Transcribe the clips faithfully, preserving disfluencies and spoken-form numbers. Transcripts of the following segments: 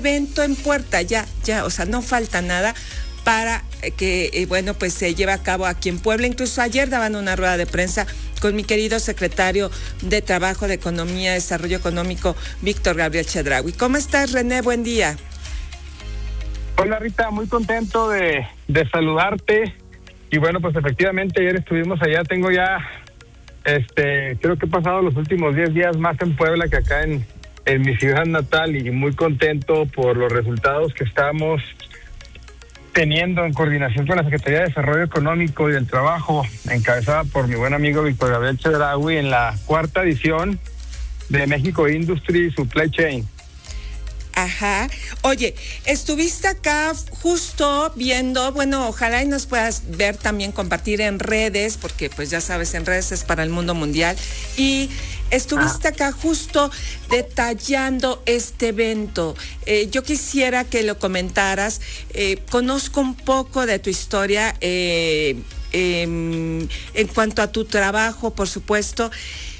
evento en puerta, ya, ya, o sea, no falta nada para que, eh, bueno, pues se lleve a cabo aquí en Puebla. Incluso ayer daban una rueda de prensa con mi querido secretario de Trabajo, de Economía, Desarrollo Económico, Víctor Gabriel Chedraui. ¿Cómo estás, René? Buen día. Hola, Rita, muy contento de, de saludarte. Y bueno, pues efectivamente ayer estuvimos allá. Tengo ya, este, creo que he pasado los últimos diez días más en Puebla que acá en, en mi ciudad natal, y muy contento por los resultados que estamos teniendo en coordinación con la Secretaría de Desarrollo Económico y del Trabajo, encabezada por mi buen amigo Víctor Gabriel Chedraui, en la cuarta edición de México Industry Supply Chain. Ajá. Oye, estuviste acá justo viendo, bueno, ojalá y nos puedas ver también, compartir en redes, porque pues ya sabes, en redes es para el mundo mundial, y estuviste ah. acá justo detallando este evento. Eh, yo quisiera que lo comentaras. Eh, conozco un poco de tu historia eh, eh, en cuanto a tu trabajo, por supuesto,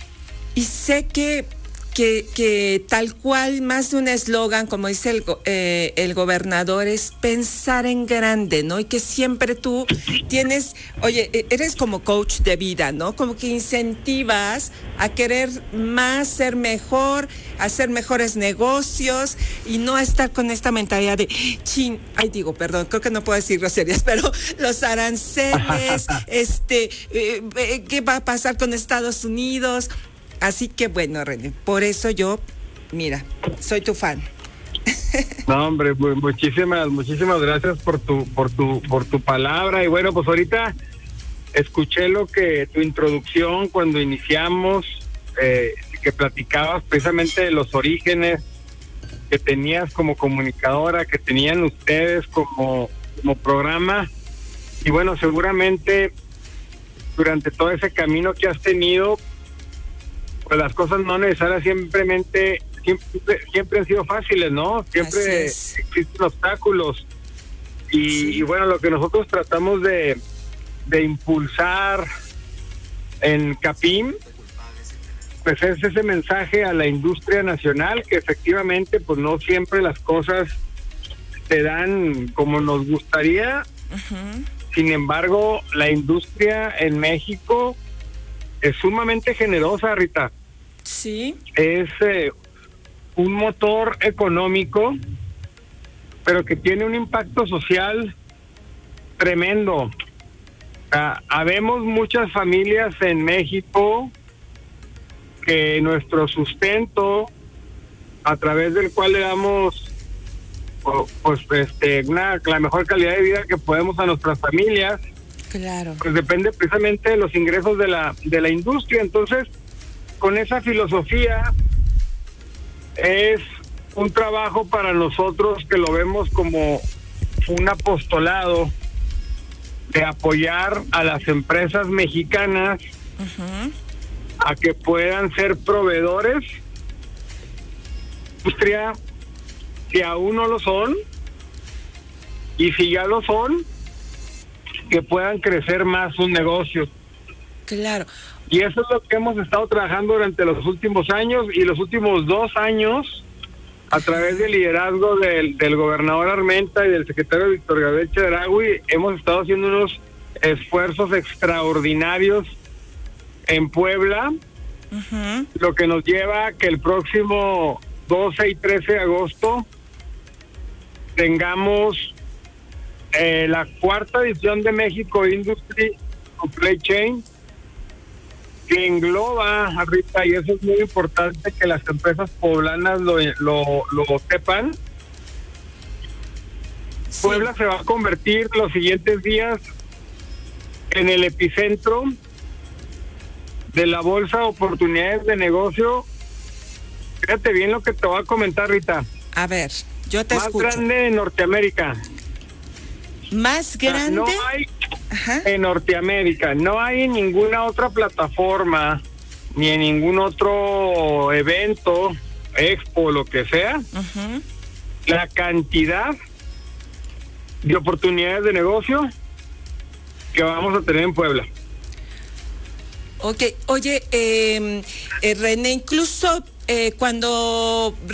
y sé que Que, que tal cual, más de un eslogan, como dice el, eh, el gobernador, es pensar en grande, ¿no? Y que siempre tú tienes, oye, eres como coach de vida, ¿no? Como que incentivas a querer más, ser mejor, hacer mejores negocios y no a estar con esta mentalidad de, chin, ay, digo, perdón, creo que no puedo decir groserías, pero los aranceles, este, eh, ¿qué va a pasar con Estados Unidos? Así que bueno, René, por eso yo, mira, soy tu fan. No, hombre, muchísimas, muchísimas gracias por tu, por tu, por tu palabra. Y bueno, pues ahorita escuché lo que tu introducción cuando iniciamos, eh, que platicabas precisamente de los orígenes que tenías como comunicadora, que tenían ustedes como, como programa. Y bueno, seguramente durante todo ese camino que has tenido, pues las cosas no necesariamente simplemente siempre, siempre han sido fáciles, ¿no? Siempre existen obstáculos y, sí. y bueno, lo que nosotros tratamos de, de impulsar en Capim, pues es ese mensaje a la industria nacional, que efectivamente pues no siempre las cosas se dan como nos gustaría. Uh-huh. Sin embargo, la industria en México es sumamente generosa, Rita. Sí. Es eh, un motor económico, pero que tiene un impacto social tremendo. Ah, habemos muchas familias en México que nuestro sustento, a través del cual le damos pues este una la mejor calidad de vida que podemos a nuestras familias, claro, pues depende precisamente de los ingresos de la de la industria. Entonces, con esa filosofía, es un trabajo para nosotros que lo vemos como un apostolado de apoyar a las empresas mexicanas, uh-huh, a que puedan ser proveedores de industria, si aún no lo son, y si ya lo son, que puedan crecer más sus negocios. Claro. Y eso es lo que hemos estado trabajando durante los últimos años, y los últimos dos años, a través del liderazgo del, del gobernador Armenta y del secretario Víctor Gabriel Chedraui, hemos estado haciendo unos esfuerzos extraordinarios en Puebla, uh-huh, lo que nos lleva a que el próximo doce y trece de agosto tengamos eh, la cuarta edición de México Industry Supply Chain, que engloba, Rita, y eso es muy importante que las empresas poblanas lo, lo, lo sepan. Sí. Puebla se va a convertir los siguientes días en el epicentro de la bolsa de oportunidades de negocio. Fíjate bien lo que te voy a comentar, Rita. A ver, yo te Más escucho. Más grande en Norteamérica. ¿Más grande? No hay, ajá, en Norteamérica. No hay en ninguna otra plataforma, ni en ningún otro evento, expo, lo que sea, uh-huh, la cantidad de oportunidades de negocio que vamos a tener en Puebla. Ok, oye, eh, eh, René, incluso eh, cuando